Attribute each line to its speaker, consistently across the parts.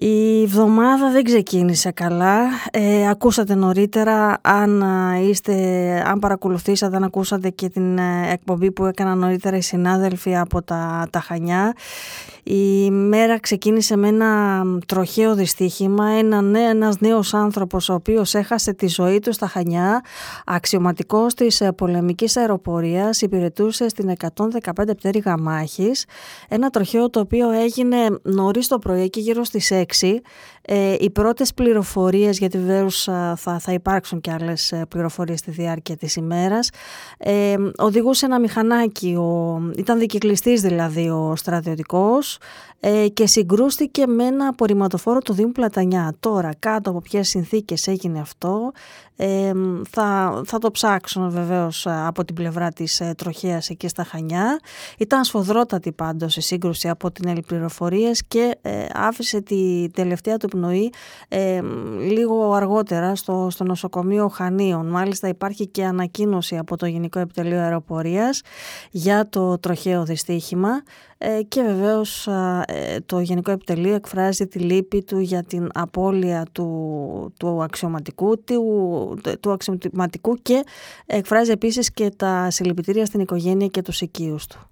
Speaker 1: Η εβδομάδα δεν ξεκίνησε καλά. Ακούσατε νωρίτερα, αν παρακολουθήσατε, αν ακούσατε και την εκπομπή που έκαναν νωρίτερα οι συνάδελφοι από τα Χανιά. Η μέρα ξεκίνησε με ένα τροχαίο δυστύχημα. Ένας νέος άνθρωπος ο οποίος έχασε τη ζωή του στα Χανιά, αξιωματικός της πολεμικής αεροπορίας, υπηρετούσε στην 115 πτέρυγα μάχης. Ένα τροχαίο το οποίο έγινε νωρίς το πρωί και γύρω στις 6. Οι πρώτες πληροφορίες, γιατί βεβαίως θα υπάρξουν και άλλες πληροφορίες στη διάρκεια της ημέρας, οδηγούσε ένα μηχανάκι, ήταν δικυκλιστής δηλαδή ο στρατιωτικός, και συγκρούστηκε με ένα απορριμματοφόρο του Δήμου Πλατανιά. Τώρα, κάτω από ποιες συνθήκες έγινε αυτό, θα το ψάξουν βεβαίως από την πλευρά της τροχέας εκεί στα Χανιά. Ήταν σφοδρότατη πάντως η σύγκρουση από την πληροφορίες και άφησε τη τελευταία του πνοή λίγο αργότερα στο νοσοκομείο Χανίων. Μάλιστα υπάρχει και ανακοίνωση από το Γενικό Επιτελείο Αεροπορίας για το τροχαίο δυστύχημα. Και βεβαίως το Γενικό Επιτελείο εκφράζει τη λύπη του για την απώλεια του αξιωματικού και εκφράζει επίσης και τα συλληπιτήρια στην οικογένεια και τους οικείους του.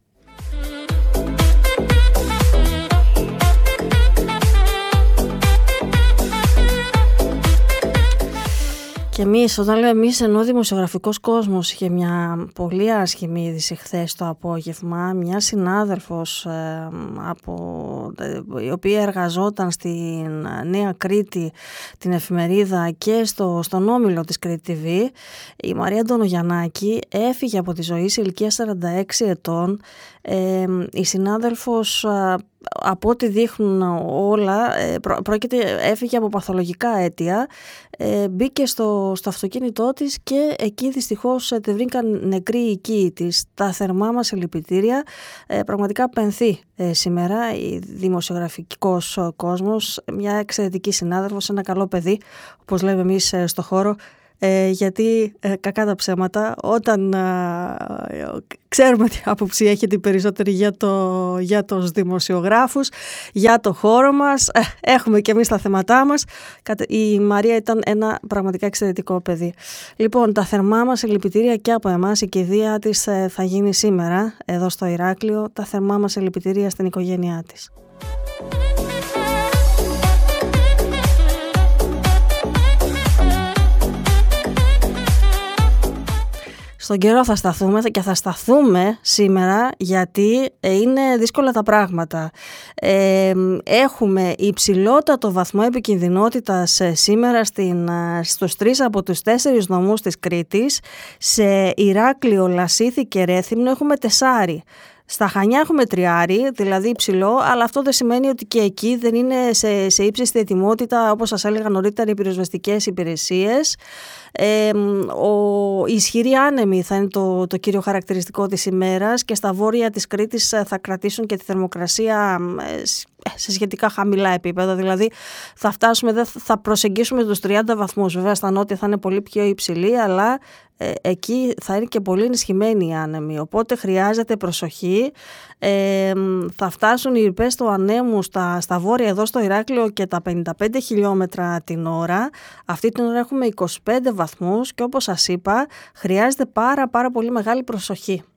Speaker 1: Και εμείς, όταν λέω εμείς, ενώ ο δημοσιογραφικός κόσμος είχε μια πολύ άσχημη είδηση χθες το απόγευμα, μια συνάδελφος η οποία εργαζόταν στην Νέα Κρήτη, την εφημερίδα, και στον όμιλο της Κρήτη TV, η Μαρία Ντονογιαννάκη, έφυγε από τη ζωή σε ηλικία 46 ετών. Η συνάδελφος, από ό,τι δείχνουν όλα, έφυγε από παθολογικά αίτια, μπήκε στο αυτοκίνητό της και εκεί δυστυχώς τη βρήκαν νεκρή η οικοί της. Τα θερμά μας συλληπιτήρια, πραγματικά πενθεί σήμερα η δημοσιογραφικός κόσμος, μια εξαιρετική συνάδελφος, ένα καλό παιδί, όπως λέμε εμείς στο χώρο, γιατί κακά τα ψέματα, όταν ξέρουμε τι άποψη έχετε περισσότεροι για τους δημοσιογράφους, για το χώρο μας, έχουμε και εμείς τα θέματά μας. Η Μαρία ήταν ένα πραγματικά εξαιρετικό παιδί. Λοιπόν, τα θερμά μας συλληπιτήρια και από εμάς. Η κηδεία της θα γίνει σήμερα εδώ στο Ηράκλειο. Τα θερμά μας συλληπιτήρια στην οικογένειά της. Στον καιρό θα σταθούμε και θα σταθούμε σήμερα γιατί είναι δύσκολα τα πράγματα. Έχουμε υψηλότατο βαθμό επικινδυνότητας σήμερα στους 3 από τους 4 νομούς της Κρήτης. Σε Ηράκλειο, Λασίθι και Ρέθυμνο έχουμε 4. Στα Χανιά έχουμε 3, δηλαδή υψηλό, αλλά αυτό δεν σημαίνει ότι και εκεί δεν είναι σε ύψιστη ετοιμότητα, όπως σας έλεγα νωρίτερα, οι πυροσβεστικές υπηρεσίες. Οι ισχυροί άνεμοι θα είναι το κύριο χαρακτηριστικό της ημέρας και στα βόρεια της Κρήτης θα κρατήσουν και τη θερμοκρασία σε σχετικά χαμηλά επίπεδα, δηλαδή θα προσεγγίσουμε τους 30 βαθμούς. Βέβαια στα νότια θα είναι πολύ πιο υψηλή, αλλά εκεί θα είναι και πολύ ενισχυμένη η άνεμη, οπότε χρειάζεται προσοχή. Θα φτάσουν οι ρηπές του ανέμου στα βόρεια εδώ στο Ηράκλειο και τα 55 χιλιόμετρα την ώρα. Αυτή την ώρα έχουμε 25 βαθμούς και όπως σας είπα χρειάζεται πάρα πολύ μεγάλη προσοχή.